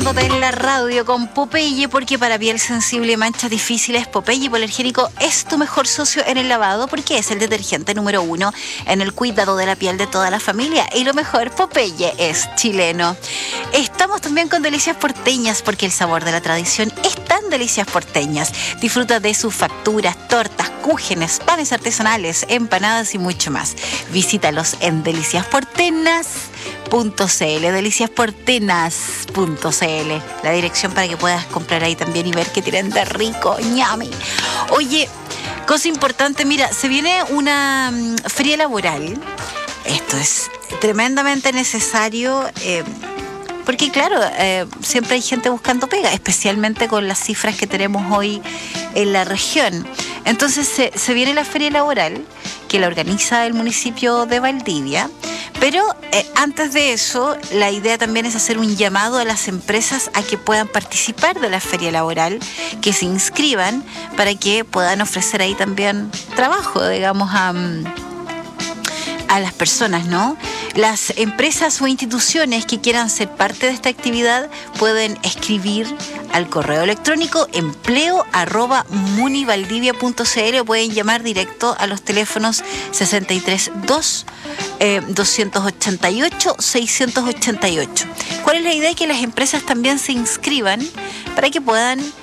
acompañándote en la radio con Popeye, porque para piel sensible y manchas difíciles, Popeye Hipoalergénico es tu mejor socio en el lavado, porque es el detergente número 1 en el cuidado de la piel de toda la familia. Y lo mejor, Popeye es chileno. Estamos también con Delicias Porteñas, porque el sabor de la tradición está en Delicias Porteñas. Disfruta de sus facturas, tortas, cúgenes, panes artesanales, empanadas y mucho más. Visítalos en deliciasportenas.cl, deliciasportenas.cl, la dirección para que puedas comprar ahí también y ver qué tienen de rico, ñami. Oye, cosa importante, mira, se viene una feria laboral. Esto es tremendamente necesario, porque claro, siempre hay gente buscando pega, especialmente con las cifras que tenemos hoy en la región. Entonces se viene la feria laboral, que la organiza el municipio de Valdivia. Pero antes de eso, la idea también es hacer un llamado a las empresas a que puedan participar de la feria laboral, que se inscriban para que puedan ofrecer ahí también trabajo, digamos, a las personas, ¿no? Las empresas o instituciones que quieran ser parte de esta actividad pueden escribir al correo electrónico empleo@munivaldivia.cl o pueden llamar directo a los teléfonos 632 288 688. ¿Cuál es la idea? Que las empresas también se inscriban para que puedan